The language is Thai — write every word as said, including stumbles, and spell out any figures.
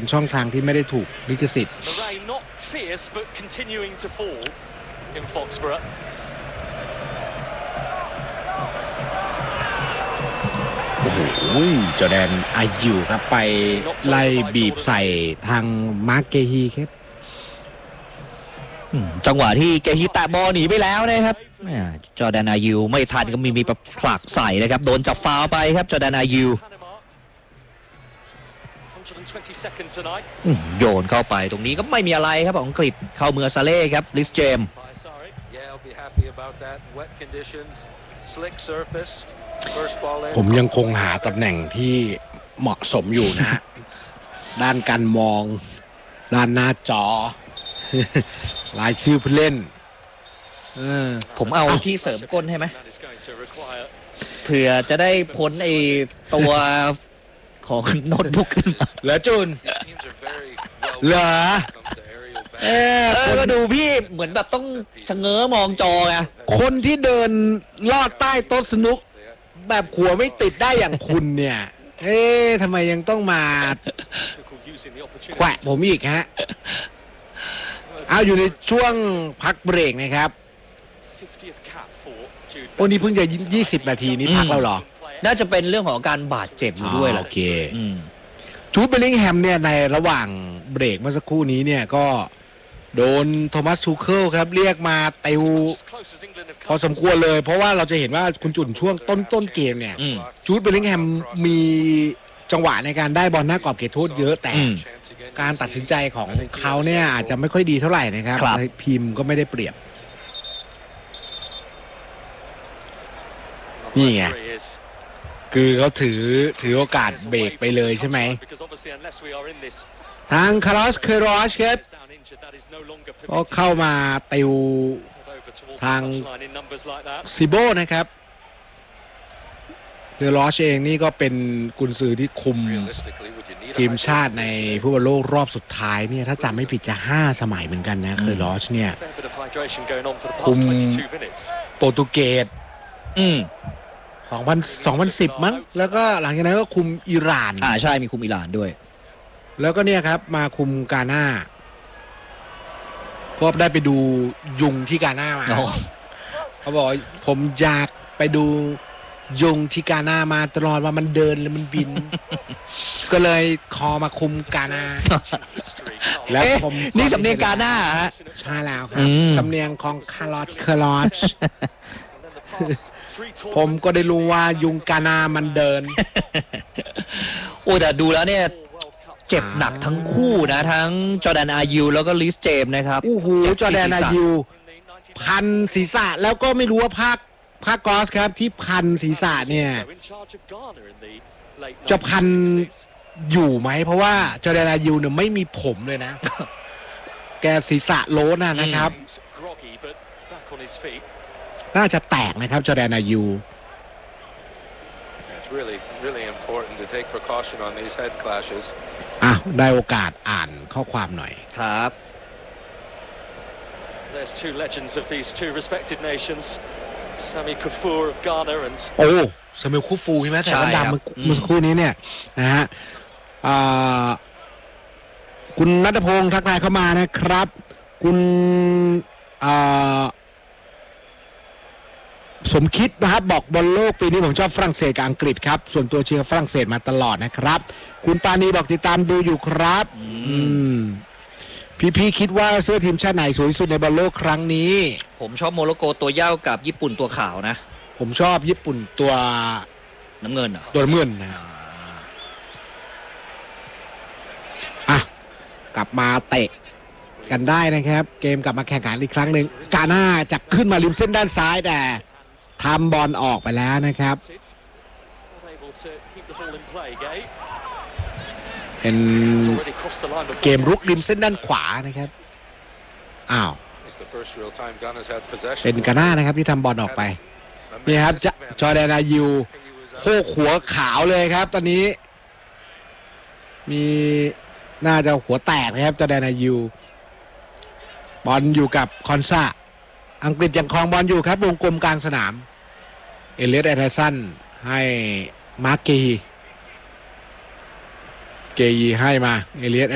ช่องทางที่ไม่ได้ถูกลิขสิทธิ์โอ้โหจอร์แดนอายูครับไปไล่บีบใส่ทางมาร์กเกฮีครับจังหวะที่เกฮีแตะบอลหนีไปแล้วนะครับจอร์แดนอายูไม่ทันก็มีมีผลักใส่นะครับโดนจับฟาวไปครับจอร์แดนอายูโยนเข้าไปตรงนี้ก็ไม่มีอะไรครับอังกฤษเข้ามือซาเล่ครับลิสเจมผมยังคงหาตำแหน่งที่เหมาะสมอยู่นะฮะ ด้านการมองด้านหน้าจอ รายชื่อผู้เล่นผมเอาที่เสริมก้นให้ไหมเผื่อจะได้พ้นไอตัวของโน้ตบุ๊กขึ้นมาเหลือจุนเหรอเออก็ดูพี่เหมือนแบบต้องชะเง้อมองจอไงคนที่เดินลอดใต้โต๊ะสนุกแบบขัวไม่ติดได้อย่างคุณเนี่ยเอ๊ะทำไมยังต้องมาแขวะผมอีกฮะเอาอยู่ในช่วงพักเบรกนะครับโอ้นี่เพิ่งจะยี่สิบนาทีนี้พักแล้วหรอน่าจะเป็นเรื่องของการบาดเจ็บอยู่ด้วยแหละโอเคจูดเบลลิงแฮมเนี่ยในระหว่างเบรกเมื่อสักครู่นี้เนี่ยก็โดนโทมัสทูเคิลครับเรียกมาติวพอสมควรเลยเพราะว่าเราจะเห็นว่าคุณจุนช่วงต้นต้นเกมเนี่ยจูดเบลลิงแฮมมีจังหวะในการได้บอลหน้ากรอบเขตโทษเยอะแต่การตัดสินใจของเขาเนี่ยอาจจะไม่ค่อยดีเท่าไหร่นะครับพิมพ์ก็ไม่ได้เปรียบนี่ไงคือเขาถือถือโอกาสเบรกไปเลยใช่ไหมทางคาร์ลอสเคโรชครับก็เข้ามาติวทางซิโบนะครับเคโรชเองนี่ก็เป็นกุนซือที่คุมทีมชาติในฟุตบอลโลกรอบสุดท้ายเนี่ยถ้าจำไม่ผิดจะห้าสมัยเหมือนกันนะเคโรชเนี่ยคุมโปรตุเกสอืมสองพัน สองพันสิบมั้งแล้วก็หลังจากนั้นก็คุมอิหร่านอ่าใช่มีคุมอิหร่านด้วยแล้วก็เนี่ยครับมาคุมกาน่าก็ได้ไปดูยุงที่กาน่ามาเขาบอกผมอยากไปดูยุงที่กาน่ามาตลอดว่ามันเดินหรือมันบิน ก็เลยคอมาคุมกาน่าแล้วผมนี่สำเนียงกาน่าฮะใช่แล้วครับสำเนียงของคาร์ลอสเคอร์ลอชผมก็ได้รู้ว่ายุงกานามันเดินโอ้แต่ดูแล้วเนี่ยเจ็บหนักทั้งคู่นะทั้งจอร์แดนอายูแล้วก็ลิสเจมนะครับโอ้โหจอร์แดนอายูพันศีรษะแล้วก็ไม่รู้ว่าภาคภาคกอสครับที่พันศีรษะเนี่ยจะพันอยู่ไหมเพราะว่าจอร์แดนอายูเนี่ยไม่มีผมเลยนะแกศีรษะโล้นนะครับน่าจะแตกนะครับจอร์แดนอายูอ่ะได้โอกาสอ่านข้อความหน่อยครับ There's two legends of these two respected nations Sami Kufur of Ghana and โอ้ซามิลคูฟูใช่ไหมแต่ว่าดำเมื่อสักครู่นี้เนี่ยนะฮะคุณณัฐพงศ์ทักทายเข้ามานะครับคุณสมคิดนะครับบอกบอลโลกปีนี้ผมชอบฝรั่งเศสกับอังกฤษครับส่วนตัวเชียร์ฝรั่งเศสมาตลอดนะครับคุณปานีบอกติดตามดูอยู่ครับพี่พี่คิดว่าเสื้อทีมชาติไหนสวยที่สุดในบอลโลกครั้งนี้ผมชอบโมร็อกโกตัวเหย้ากับญี่ปุ่นตัวขาวนะผมชอบญี่ปุ่นตัวน้ำเงินเหรอตัวน้ำเงินนะอ่ะกลับมาเตะกันได้นะครับเกมกลับมาแข่งขันอีกครั้งหนึ่งกาน่าจะขึ้นมาริมเส้นด้านซ้ายแต่ทำบอลออกไปแล้วนะครับเป็นเกมรุกริมเส้นด้านขวานะครับอ้าวเป็นกาน่านะครับที่ทำบอลออกไปนี่ครับจอร์แดนอายูโคกหัวขาวเลยครับตอนนี้มีน่าจะหัวแตกนะครับจอร์แดนอายูบอลอยู่กับคอนซาอังกฤษยังครองบอลอยู่ครับวงกลมกลางสนามเอเลียตแอนเดอร์สันให้มาร์กเกย์เกย์ให้มาเอเลียต